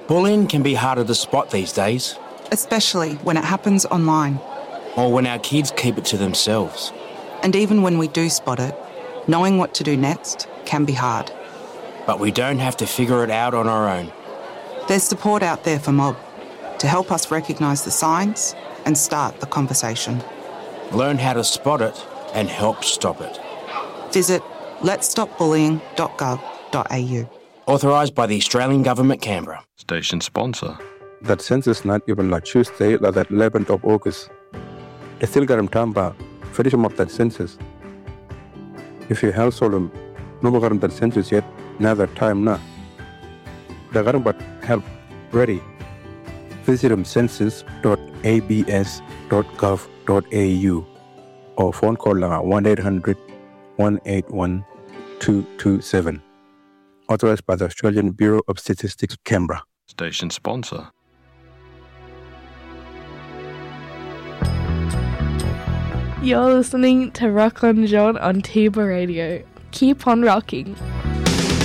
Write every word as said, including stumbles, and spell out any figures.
Bullying can be harder to spot these days. Especially when it happens online. Or when our kids keep it to themselves. And even when we do spot it, knowing what to do next can be hard. But we don't have to figure it out on our own. There's support out there for Mob to help us recognise the signs and start the conversation. Learn how to spot it and help stop it. Visit lets stop bullying dot gov dot a u. Authorised by the Australian Government, Canberra. Station sponsor. That census not even like Tuesday, like that eleventh of August. They still got him talking about finish him up that census. If your household him, no got him that census yet, now that time now. They got him but help ready. Visit them census dot a b s dot gov dot a u or phone call one eight hundred one eight one two two seven. Authorized by the Australian Bureau of Statistics, Canberra. Station sponsor. You're listening to Rock on John on Tiba Radio. Keep on rocking.